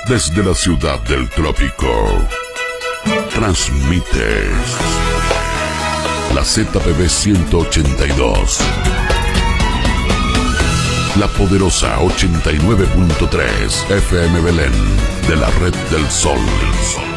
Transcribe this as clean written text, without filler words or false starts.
desde la ciudad del trópico. Transmite la ZPB 182. La poderosa 89.3 FM Belén de la Red del Sol.